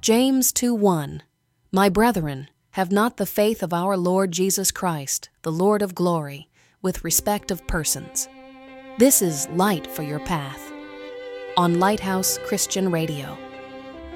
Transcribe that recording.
James 2:1. My brethren, have not the faith of our Lord Jesus Christ, the Lord of glory, with respect of persons. This is light for your path. On Lighthouse Christian Radio.